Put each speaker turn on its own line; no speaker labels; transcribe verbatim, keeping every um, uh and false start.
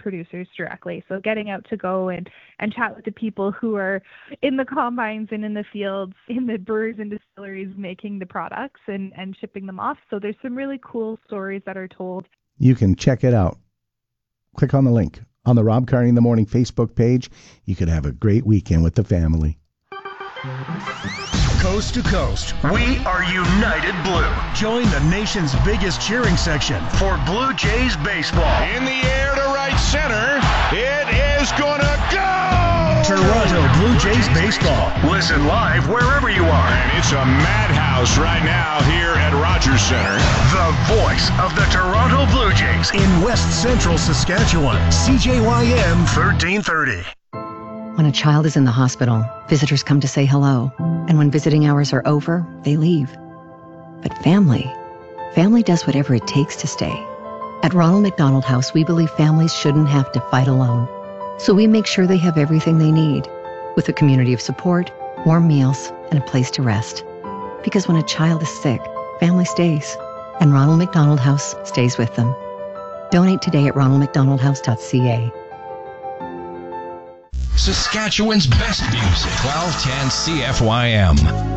producers directly. So getting out to go and, and chat with the people who are in the combines and in the fields, in the brewers and distilleries making the products and, and shipping them off. So there's some really cool stories that are told.
You can check it out. Click on the link on the Rob Carney in the Morning Facebook page. You could have a great weekend with the family.
Coast to coast, we are United Blue. Join the nation's biggest cheering section for Blue Jays baseball.
In the air to right center, it is gonna go!
Toronto Blue Jays baseball. Listen live wherever you are.
And it's a madhouse right now here at Rogers Center.
The voice of the Toronto Blue Jays in West Central Saskatchewan. C J Y M thirteen thirty.
When a child is in the hospital, visitors come to say hello. And when visiting hours are over, they leave. But family, family does whatever it takes to stay. At Ronald McDonald House, we believe families shouldn't have to fight alone. So we make sure they have everything they need, with a community of support, warm meals, and a place to rest. Because when a child is sick, family stays. And Ronald McDonald House stays with them. Donate today at ronald mcdonald house dot c a.
Saskatchewan's best music, twelve ten C F Y M.